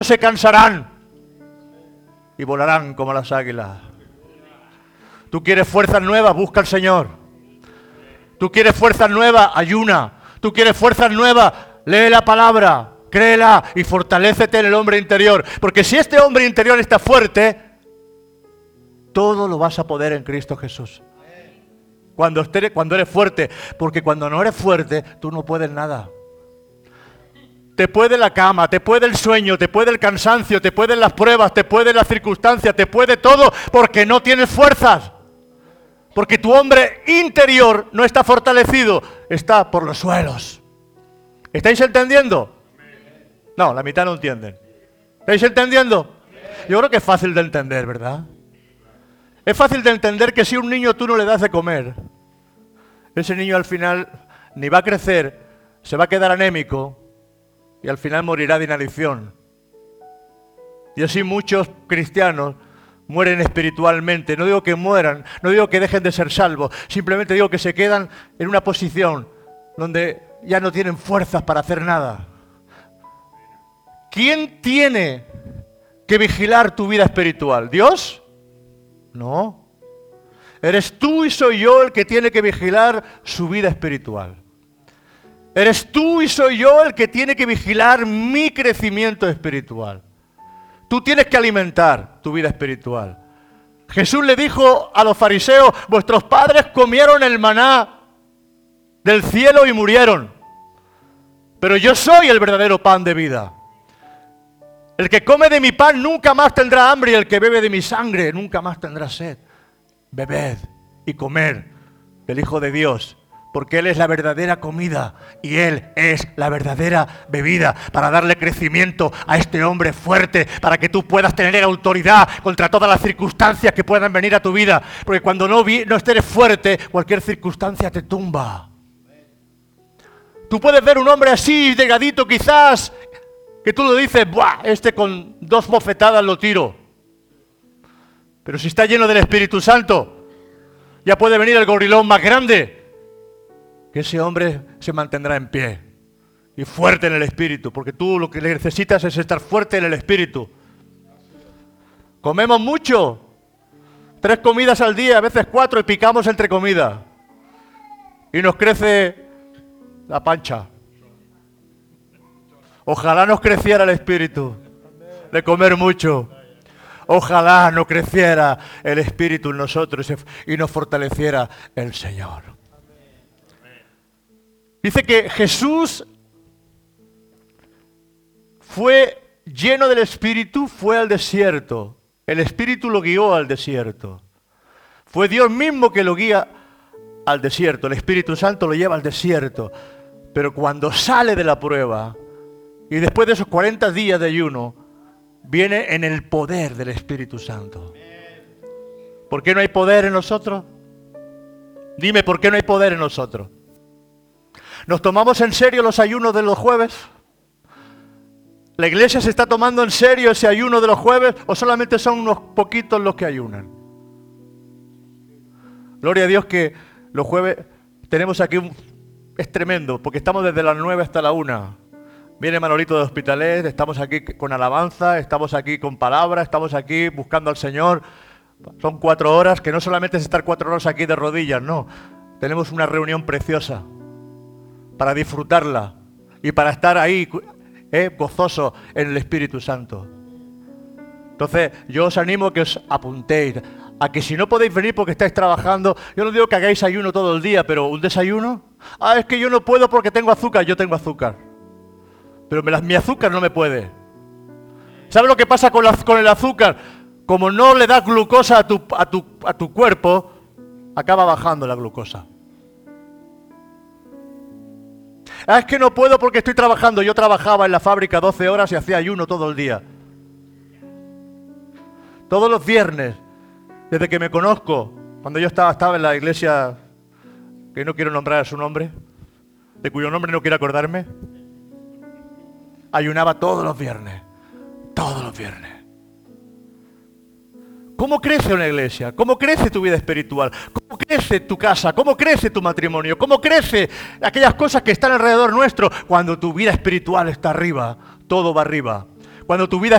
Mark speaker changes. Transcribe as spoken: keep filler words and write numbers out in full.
Speaker 1: se cansarán y volarán como las águilas. Tú quieres fuerzas nuevas, busca al Señor. Tú quieres fuerzas nuevas, ayuna. Tú quieres fuerzas nuevas, lee la palabra, créela y fortalécete en el hombre interior. Porque si este hombre interior está fuerte, todo lo vas a poder en Cristo Jesús. Cuando, estés, cuando eres fuerte, porque cuando no eres fuerte, tú no puedes nada. Te puede la cama, te puede el sueño, te puede el cansancio, te pueden las pruebas, te puede las circunstancias, te puede todo, porque no tienes fuerzas. Porque tu hombre interior no está fortalecido, está por los suelos. ¿Estáis entendiendo? No, la mitad no entienden. ¿Estáis entendiendo? Yo creo que es fácil de entender, ¿verdad? Es fácil de entender que si a un niño tú no le das de comer, ese niño al final ni va a crecer, se va a quedar anémico y al final morirá de inanición. Y así muchos cristianos mueren espiritualmente. No digo que mueran, no digo que dejen de ser salvos, simplemente digo que se quedan en una posición donde ya no tienen fuerzas para hacer nada. ¿Quién tiene que vigilar tu vida espiritual? ¿Dios? No. Eres tú y soy yo el que tiene que vigilar su vida espiritual. Eres tú y soy yo el que tiene que vigilar mi crecimiento espiritual. Tú tienes que alimentar tu vida espiritual. Jesús le dijo a los fariseos, vuestros padres comieron el maná del cielo y murieron. Pero yo soy el verdadero pan de vida. El que come de mi pan nunca más tendrá hambre y el que bebe de mi sangre nunca más tendrá sed. Bebed y comer del Hijo de Dios, porque Él es la verdadera comida y Él es la verdadera bebida para darle crecimiento a este hombre fuerte, para que tú puedas tener autoridad contra todas las circunstancias que puedan venir a tu vida, porque cuando no, vi, no estés fuerte, cualquier circunstancia te tumba. Tú puedes ver un hombre así, delgadito quizás, que tú lo dices, ¡buah! Este con dos bofetadas lo tiro. Pero si está lleno del Espíritu Santo, ya puede venir el gorilón más grande, que ese hombre se mantendrá en pie y fuerte en el Espíritu, porque tú lo que necesitas es estar fuerte en el Espíritu. Comemos mucho, tres comidas al día, a veces cuatro, y picamos entre comidas. Y nos crece la pancha. Ojalá nos creciera el espíritu de comer mucho. Ojalá no creciera el espíritu en nosotros y nos fortaleciera el Señor. Dice que Jesús fue lleno del espíritu, fue al desierto. El espíritu lo guió al desierto. Fue Dios mismo que lo guía al desierto. El Espíritu Santo lo lleva al desierto. Pero cuando sale de la prueba, y después de esos cuarenta días de ayuno, viene en el poder del Espíritu Santo. ¿Por qué no hay poder en nosotros? Dime, ¿por qué no hay poder en nosotros? ¿Nos tomamos en serio los ayunos de los jueves? ¿La iglesia se está tomando en serio ese ayuno de los jueves o solamente son unos poquitos los que ayunan? Gloria a Dios que los jueves tenemos aquí un... Es tremendo, porque estamos desde las nueve hasta la una. Viene Manolito de Hospitalet, estamos aquí con alabanza, estamos aquí con palabra, estamos aquí buscando al Señor. Son cuatro horas, que no solamente es estar cuatro horas aquí de rodillas, no. Tenemos una reunión preciosa para disfrutarla y para estar ahí eh, gozoso en el Espíritu Santo. Entonces, yo os animo a que os apuntéis, a que si no podéis venir porque estáis trabajando, yo no digo que hagáis ayuno todo el día, pero un desayuno, ah, es que yo no puedo porque tengo azúcar, yo tengo azúcar. Pero me la, mi azúcar no me puede. ¿Sabes lo que pasa con, la, con el azúcar? Como no le das glucosa a tu, a, tu, a tu cuerpo, acaba bajando la glucosa. Ah, es que no puedo porque estoy trabajando. Yo trabajaba en la fábrica doce horas y hacía ayuno todo el día. Todos los viernes, desde que me conozco, cuando yo estaba, estaba en la iglesia, que no quiero nombrar su nombre, de cuyo nombre no quiero acordarme, ayunaba todos los viernes, todos los viernes. ¿Cómo crece una iglesia? ¿Cómo crece tu vida espiritual? ¿Cómo crece tu casa? ¿Cómo crece tu matrimonio? ¿Cómo crece aquellas cosas que están alrededor nuestro? Cuando tu vida espiritual está arriba, todo va arriba. Cuando tu vida